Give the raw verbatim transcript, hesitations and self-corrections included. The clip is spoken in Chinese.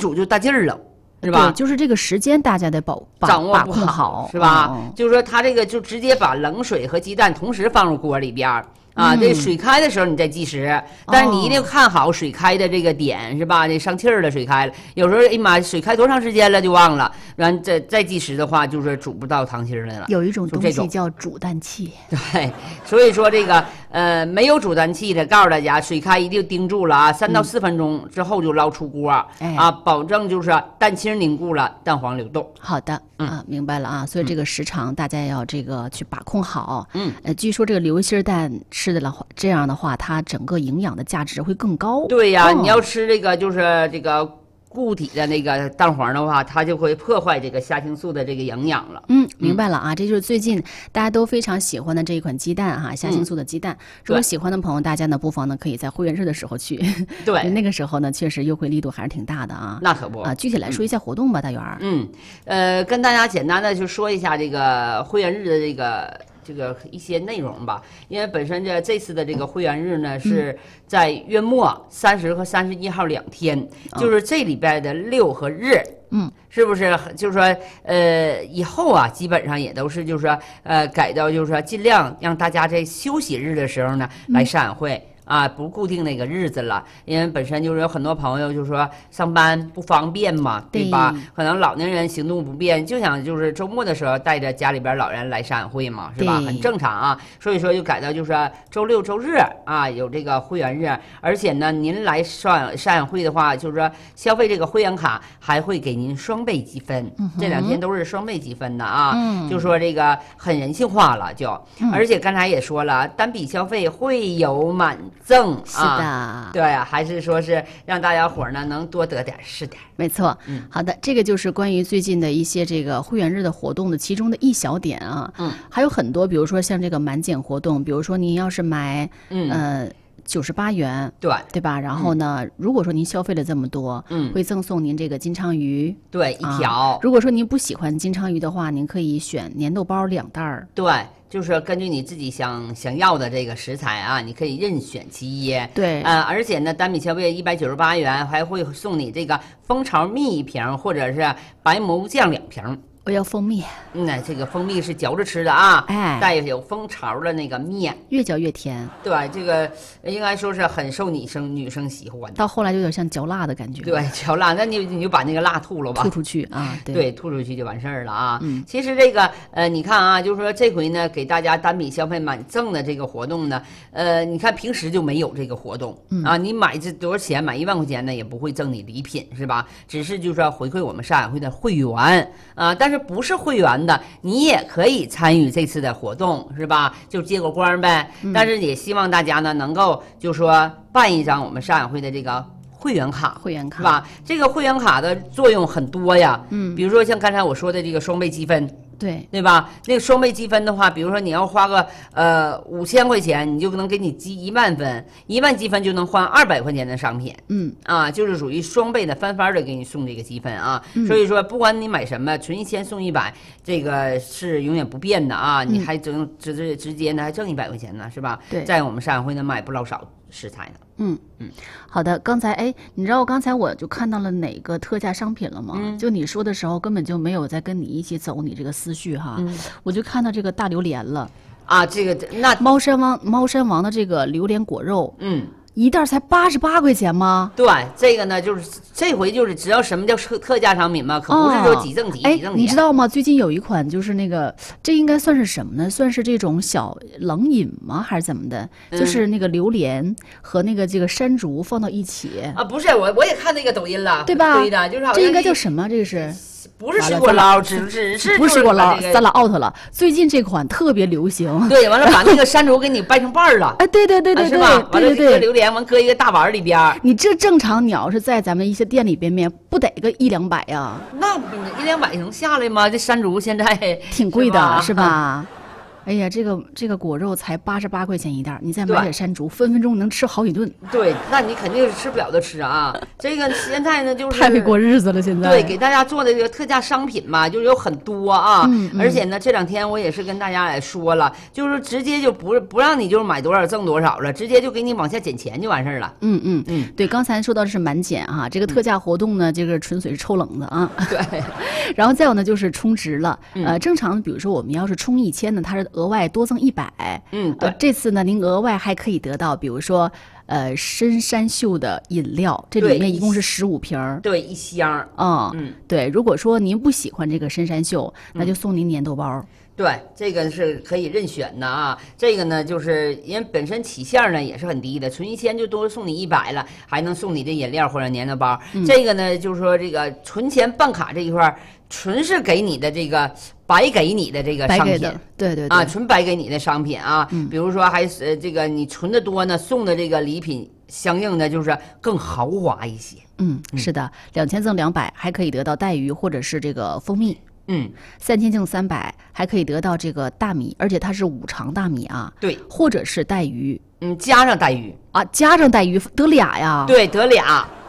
煮就大劲儿了。是吧？ 对，就是这个时间大家得把掌握把不好， 好是吧？ 嗯、 就是说，它这个就直接把冷水和鸡蛋同时放入锅里边啊，这、嗯、水开的时候你再计时，但是你一定看好水开的这个点，是吧？这上气儿了，水开了，有时候哎妈，水开多长时间了就忘了，然后再再计时的话，就是煮不到糖心来了。 有一种东西叫煮蛋器， 对，所以说这个呃没有煮蛋器的，告诉大家，水开一定盯住了啊，三到四分钟之后就捞出锅、嗯、啊，保证就是蛋清凝固了，蛋黄流动。 好的。 嗯、 啊，明白了啊，所以这个时长大家要这个去把控好。 嗯， 呃，据说这个流心蛋吃的了，这样的话，它整个营养的价值会更高。 对呀、啊哦， 你要吃这个就是这个固体的那个蛋黄的话，它就会破坏这个虾青素的这个营养了。 嗯，明白了啊，这就是最近大家都非常喜欢的这一款鸡蛋哈，虾青素的鸡蛋。嗯、如果喜欢的朋友，大家呢不妨呢可以在会员日的时候去。 对， 那个时候呢确实优惠力度还是挺大的啊。 那可不啊，具体来说一下活动吧，大元儿。 嗯，呃，跟大家简单的就说一下这个会员日的这个。这个一些内容吧，因为本身这这次的这个会员日呢，是在月末三十和三十一号两天，嗯、就是这礼拜的六和日， 嗯， 是不是？就是说，呃，以后啊，基本上也都是就是说，呃，改到就是说，尽量让大家在休息日的时候呢来上晚会。嗯啊，不固定那个日子了，因为本身就是有很多朋友就说上班不方便嘛，对吧？对，可能老年人行动不便，就想就是周末的时候带着家里边老人来上晚会嘛，是吧？很正常啊。所以说就改到就是周六周日啊有这个会员日，而且呢，您来上上晚会的话，就是说消费这个会员卡还会给您双倍积分，嗯、这两天都是双倍积分的啊。嗯，就说这个很人性化了就，嗯、而且刚才也说了，单笔消费会有满。赠是的、 啊，对啊，还是说是让大家伙呢能多得点是点， 没错。 嗯， 好的，这个就是关于最近的一些这个会员日的活动的其中的一小点啊。 嗯， 还有很多，比如说像这个满减活动，比如说您要是买， 嗯呃九十八元， 对对吧？然后呢，嗯、如果说您消费了这么多， 嗯， 会赠送您这个金鲳鱼， 对，一条、 啊。如果说您不喜欢金鲳鱼的话，您可以选粘豆包两袋儿， 对。就是根据你自己想想要的这个食材啊，你可以任选其一。 对， 呃，而且呢，单笔消费一百九十八元，还会送你这个蜂巢蜜一瓶，或者是白蘑菇酱两瓶。 我要蜂蜜。 嗯，这个蜂蜜是嚼着吃的啊， 哎， 带有蜂巢的那个面， 越嚼越甜。 对，这个应该说是很受女生女生喜欢。 到后来就有点像嚼蜡的感觉。 对，嚼蜡，那你你就把那个蜡吐了吧， 吐出去啊，对， 对，吐出去就完事儿了啊。 嗯， 其实这个呃，你看啊，就是说这回呢，给大家单笔消费满赠的这个活动呢，呃，你看平时就没有这个活动、 嗯、 啊，你买这多少钱，买一万块钱呢，也不会赠你礼品，是吧？只是就是说回馈我们上海会的会员啊，但是不是会员的，你也可以参与这次的活动，是吧？就接个光呗。 嗯、 但是也希望大家呢，能够就说办一张我们上海会的这个会员卡， 会员卡是吧？这个会员卡的作用很多呀， 嗯， 比如说像刚才我说的这个双倍积分。 对对吧？那个双倍积分的话，比如说你要花个呃五千块钱，你就能给你积一万分，一万积分就能换二百块钱的商品。 嗯啊，就是属于双倍的翻番的给你送这个积分啊。 嗯、 所以说，不管你买什么，存一千送一百，这个是永远不变的啊。 嗯、 你还挣直直直接呢，还挣一百块钱呢，是吧？ 对， 在我们上海会呢买不老少食材呢。 嗯嗯， 好的。刚才哎，你知道刚才我就看到了哪个特价商品了吗？ 嗯、 就你说的时候，根本就没有在跟你一起走你这个思绪哈。 嗯、 我就看到这个大榴莲了啊，这个那猫山王猫山王的这个榴莲果肉， 嗯。 一袋才八十八块钱吗？ 对，这个呢，就是这回就是知道什么叫特特价商品吗？可不是说几赠几， 哦、 几赠几。 你知道吗？最近有一款就是那个，这应该算是什么呢？算是这种小冷饮吗？还是怎么的？ 嗯、 就是那个榴莲和那个这个山竹放到一起啊？不是，我我也看那个抖音了， 对吧？ 对的，就是好像这应该叫什么？这个是。 不是水果捞，只只是不是水果捞， 这个、 咱俩 out 了。最近这款特别流行， 对，完了把那个山竹给你掰成瓣儿了， 哎，对对对对对， 是吧？ 对对对， 榴莲完搁一个大碗里边， 你这正常你要是在咱们一些店里边面，不得个一两百呀？ 那一两百能下来吗？这山竹现在挺贵的，是吧？ 哎呀，这个这个果肉才八十八块钱一袋，你再对买点山竹，分分钟能吃好几顿， 对，那你肯定是吃不了的吃啊。这个现在呢，就是太会过日子了。现在对，给大家做的这个特价商品嘛，就是有很多啊。 嗯嗯而且呢，这两天我也是跟大家也说了，就是直接就不不让你就是买多少挣多少了，直接就给你往下减钱就完事儿了。 嗯嗯嗯， 对，刚才说到的是满减哈、这个特价活动呢，这个纯粹是抽冷子啊。 对， 然后再有呢就是充值了， 嗯呃，正常比如说我们要是充一千呢，它是额外多赠一百， 嗯， 呃对，， 这次呢您额外还可以得到，比如说呃深山秀的饮料，这里对面一共是十五瓶儿。 对，一箱儿。 嗯， 嗯， 对，如果说您不喜欢这个深山秀，那就送您粘豆包。 对，这个是可以任选的啊。这个呢，就是因为本身起线呢也是很低的，存一千就多送你一百了，还能送你的饮料或者粘豆包。 嗯这个呢，就是说这个存钱办卡这一块儿，纯是给你的这个白给你的这个商品。 白给的，对对对， 啊，纯白给你的商品啊， 嗯比如说还是呃这个你存的多呢，送的这个礼品相应的就是更豪华一些。 嗯，是的，两千赠两百，还可以得到带鱼或者是这个蜂蜜。 嗯， 三千赠三百，还可以得到这个大米，而且它是五常大米啊， 对， 或者是带鱼嗯，加上带鱼， 啊，加上带鱼得俩呀。 对，得俩。